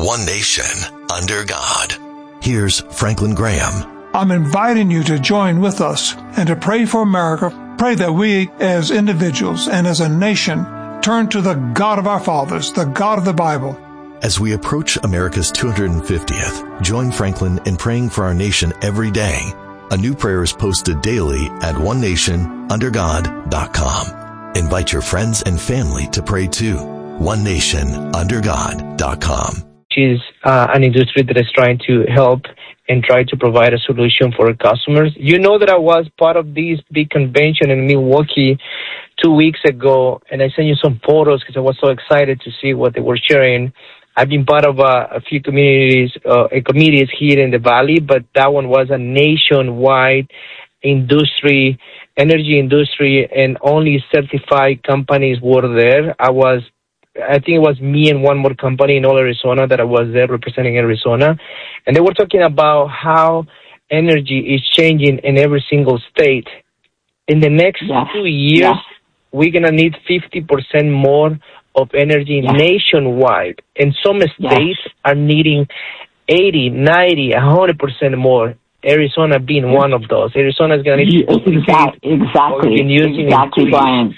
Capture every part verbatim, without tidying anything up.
One nation, under God. Here's Franklin Graham. I'm inviting you to join with us and to pray for America. Pray that we as individuals and as a nation turn to the God of our fathers, the God of the Bible. As we approach America's two hundred fiftieth, join Franklin in praying for our nation every day. A new prayer is posted daily at one nation under god dot com. Invite your friends and family to pray too. one nation under god dot com. Which is uh, an industry that is trying to help and try to provide a solution for our customers. You know that I was part of this big convention in Milwaukee two weeks ago, and I sent you some photos because I was so excited to see what they were sharing. I've been part of a, a few communities, uh, committees here in the Valley, but that one was a nationwide industry, energy industry, and only certified companies were there. I was, I think it was me and one more company in all Arizona that I was there representing Arizona, and they were talking about how energy is changing in every single state. In the next yeah. two years, yeah. we're going to need fifty percent more of energy yeah. nationwide. And some states yeah. are needing eighty, ninety, one hundred percent more. Arizona being yeah. one of those. Arizona is going to need to exactly, exactly, exactly, Brian.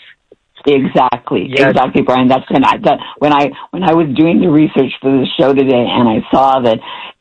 Exactly, yes. exactly, Brian. That's when I that, when I when I was doing the research for the show today, and I saw that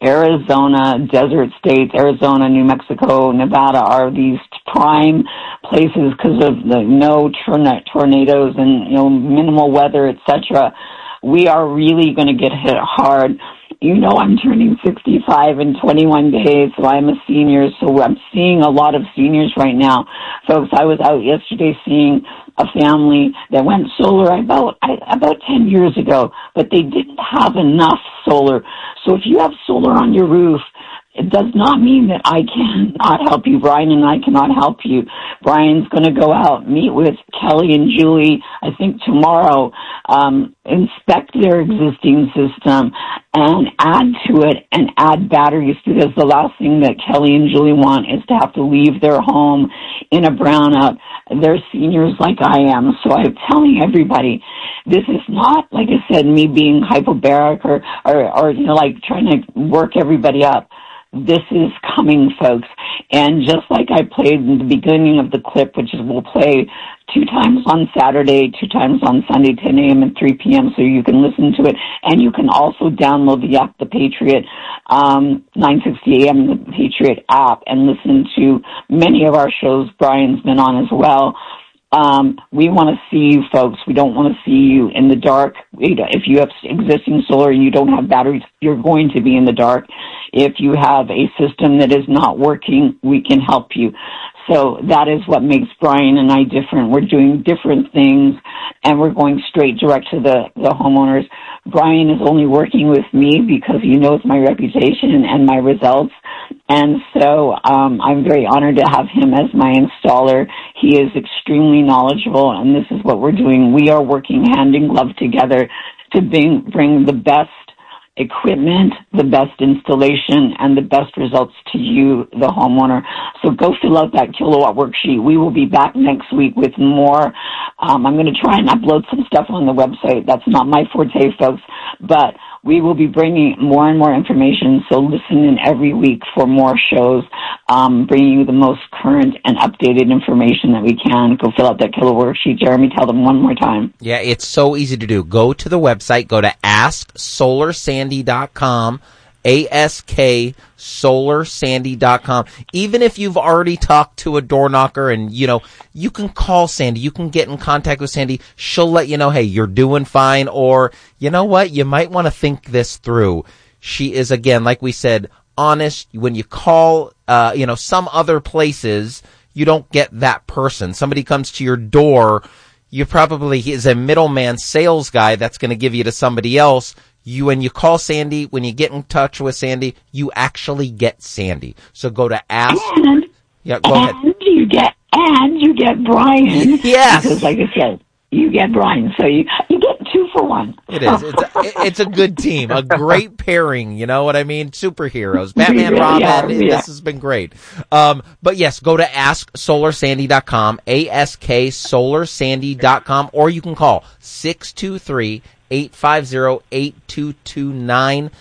Arizona, desert states, Arizona, New Mexico, Nevada are these prime places because of the no torna- tornadoes and you know minimal weather, et cetera. We are really going to get hit hard. You know, I'm turning sixty-five in twenty-one days, so I'm a senior, so I'm seeing a lot of seniors right now. Folks, I was out yesterday seeing a family that went solar about about ten years ago, but they didn't have enough solar. So if you have solar on your roof, it does not mean that I cannot help you. Brian and I cannot help you. Brian's going to go out, meet with Kelly and Julie, I think tomorrow, um, inspect their existing system and add to it and add batteries, because the last thing that Kelly and Julie want is to have to leave their home in a brownout. They're seniors like I am, so I'm telling everybody, this is not, like I said, me being hyperbaric or, or, or you know, like trying to work everybody up. This is coming, folks. And just like I played in the beginning of the clip, which is we'll play two times on Saturday, two times on Sunday, ten a.m. and three p.m., so you can listen to it. And you can also download the app, the Patriot, um, nine sixty a.m., the Patriot app, and listen to many of our shows Brian's been on as well. Um, we want to see you, folks. We don't want to see you in the dark. If you have existing solar and you don't have batteries, you're going to be in the dark. If you have a system that is not working, we can help you. So that is what makes Brian and I different. We're doing different things, and we're going straight direct to the, the homeowners. Brian is only working with me because he knows my reputation and my results. And so um, I'm very honored to have him as my installer. He is extremely knowledgeable, and this is what we're doing. We are working hand in glove together to bring, bring the best equipment, the best installation, and the best results to you, the homeowner. So go fill out that kilowatt worksheet. We will be back next week with more. Um, I'm going to try and upload some stuff on the website. That's not my forte, folks, but we will be bringing more and more information, so listen in every week for more shows, um, bringing you the most current and updated information that we can. Go fill out that kilowatt worksheet. Jeremy, tell them one more time. Yeah, it's so easy to do. Go to the website, go to ask solar sandy dot com, A S K solar sandy dot com. Even if you've already talked to a door knocker and, you know, you can call Sandy, you can get in contact with Sandy. She'll let you know, hey, you're doing fine, or, you know what, you might want to think this through. She is, again, like we said, honest. When you call, uh, you know, some other places, you don't get that person. Somebody comes to your door, you probably, he is a middleman sales guy that's going to give you to somebody else. You, when you call Sandy, when you get in touch with Sandy, you actually get Sandy. So go to ask. And, yeah, go and ahead. you get, and you get Brian. Yes. Because like I said, you get Brian. So you, you get two for one. It is. It's a, it's a good team. A great pairing. You know what I mean? Superheroes. Batman, Robin. Yeah, yeah. This has been great. Um, but yes, go to ask solar sandy dot com, A S K solar sandy dot com, or you can call six two three, eight five zero, eight two two nine.